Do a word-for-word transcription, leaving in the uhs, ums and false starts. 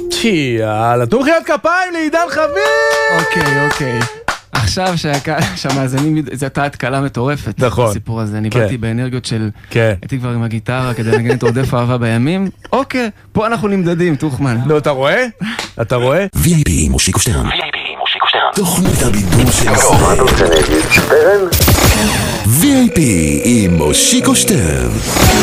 יאללה, תנו מחיאות כפיים לעידן חביב! אוקיי, אוקיי. עכשיו שהמאזינים, זו הייתה התקלה מטורפת. נכון. הסיפור הזה, אני באתי באנרגיות של... כן. הייתי כבר עם הגיטרה כדי לנגן את עודף אהבה בימים. אוקיי, פה אנחנו נמדדים, תוכמן. נו, אתה רואה? אתה רואה? וי איי פי עם מושיקו שטרן. וי איי פי עם מושיקו שטרן. תוכנית הבידור של ישראל. וי איי פי עם מושיקו שטרן.